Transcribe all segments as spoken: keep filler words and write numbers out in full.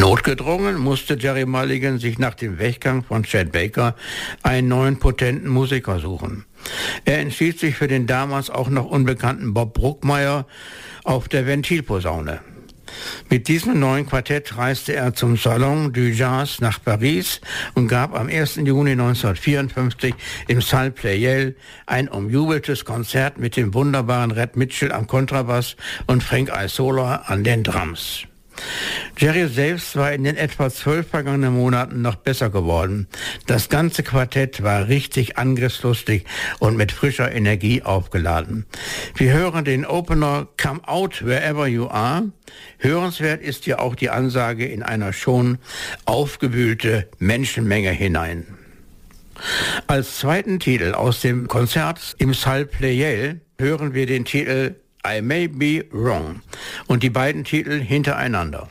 Notgedrungen musste Gerry Mulligan sich nach dem Weggang von Chet Baker einen neuen potenten Musiker suchen. Er entschied sich für den damals auch noch unbekannten Bob Brookmeyer auf der Ventilposaune. Mit diesem neuen Quartett reiste er zum Salon du Jazz nach Paris und gab am ersten Juni neunzehnhundertvierundfünfzig im Salle Pleyel ein umjubeltes Konzert mit dem wunderbaren Red Mitchell am Kontrabass und Frank Isola an den Drums. Gerry selbst war in den etwa zwölf vergangenen Monaten noch besser geworden. Das ganze Quartett war richtig angriffslustig und mit frischer Energie aufgeladen. Wir hören den Opener Come Out Wherever You Are. Hörenswert ist ja auch die Ansage in einer schon aufgewühlte Menschenmenge hinein. Als zweiten Titel aus dem Konzert im Salle Pleyel hören wir den Titel I May Be Wrong und die beiden Titel hintereinander.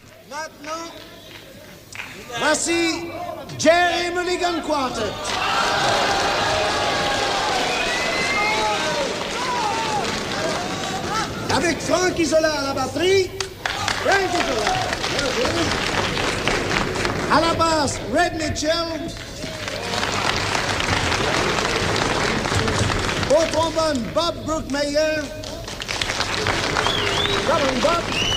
Voici Gerry Mulligan Quartet. Avec Frank Isola à la batterie. Frank Isola. À la basse, Red Mitchell. Au trombone, Bob Brookmeyer. Come on, Bob.